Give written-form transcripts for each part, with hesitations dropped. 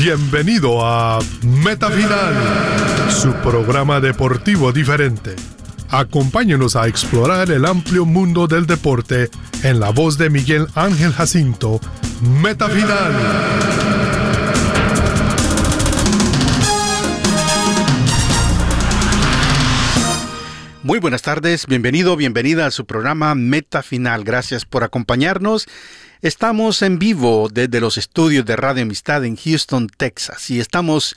Bienvenido a Meta Final, su programa deportivo diferente. Acompáñenos a explorar el amplio mundo del deporte en la voz de Miguel Ángel Jacinto. Meta Final. Muy buenas tardes, bienvenida a su programa Meta Final. Gracias por acompañarnos. Estamos en vivo desde los estudios de Radio Amistad en Houston, Texas, y estamos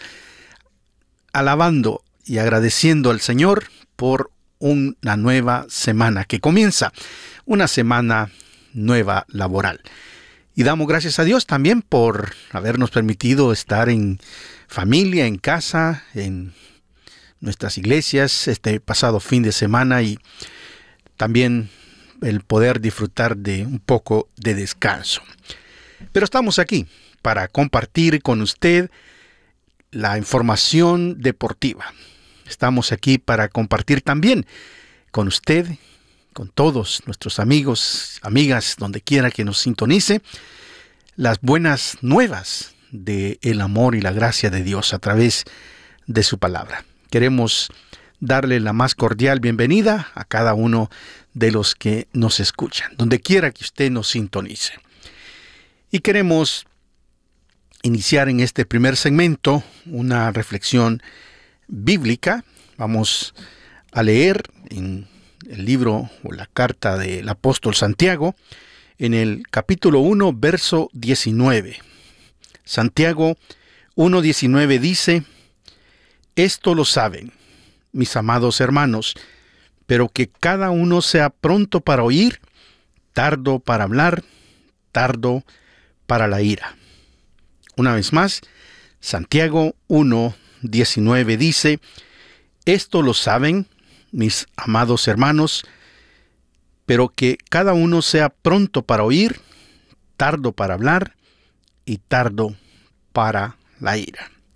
alabando y agradeciendo al Señor por una nueva semana que comienza, una semana nueva laboral. Y damos gracias a Dios también por habernos permitido estar en familia, en casa, en nuestras iglesias este pasado fin de semana, y también el poder disfrutar de un poco de descanso. Pero estamos aquí para compartir con usted la información deportiva. Estamos aquí para compartir también con usted, con todos nuestros amigos, amigas, donde quiera que nos sintonice, las buenas nuevas del amor y la gracia de Dios a través de su palabra. Queremos darle la más cordial bienvenida a cada uno de los que nos escuchan, donde quiera que usted nos sintonice. Y queremos iniciar en este primer segmento una reflexión bíblica. Vamos a leer en el libro o la carta del apóstol Santiago, en el capítulo 1, verso 19. Santiago 1:19 dice: Esto lo saben, mis amados hermanos, pero que cada uno sea pronto para oír, tardo para hablar, tardo para la ira. Una vez más, Santiago 1:19 dice: Esto lo saben, mis amados hermanos, pero que cada uno sea pronto para oír, tardo para hablar y tardo para la ira.